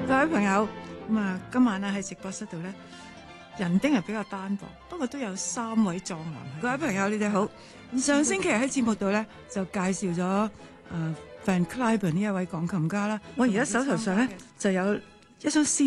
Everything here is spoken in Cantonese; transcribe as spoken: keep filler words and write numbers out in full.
各位朋友，咁啊，今晚咧喺直播室度咧，人丁係比較單薄，不過都有三位壯男。各位朋友，你哋好。上星期喺節目度咧就介紹咗誒 Van Cliburn 呢一位鋼琴家啦。我而家手頭上咧就有一張 C